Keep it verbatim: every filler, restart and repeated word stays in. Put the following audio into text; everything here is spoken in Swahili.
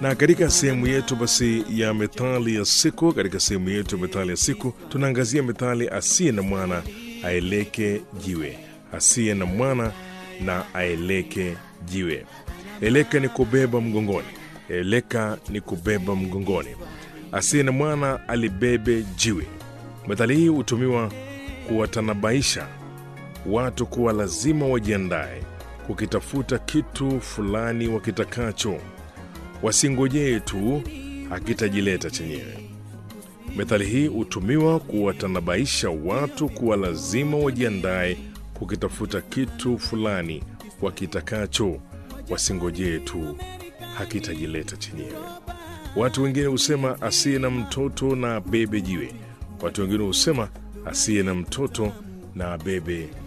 Na katika sehemu yetu basi ya methali ya siku, katika sehemu yetu ya methali ya siku tunaangazia methali asiye na mwana aeleke jiwe. Asiye na mwana na aeleke jiwe. Eleka ni kubeba mgongoni. Eleka ni kubeba mgongoni. Asiye na mwana alibebe jiwe. Methali hii hutumiwa kuwatanabaisha watu kuwa lazima wajiandae kukitafuta kitu fulani wakitakacho. Wasingojee tu, hakitajileta chenyewe. Methali hii hutumiwa kuwatanabaisha watu kuwa lazima wajiandae kukitafuta kitu fulani wakitakacho. Wasingojee tu, hakitajileta chenyewe. Watu wengine husema asiye na mtoto na bebe jiwe. Watu wengine husema asiye na mtoto na bebe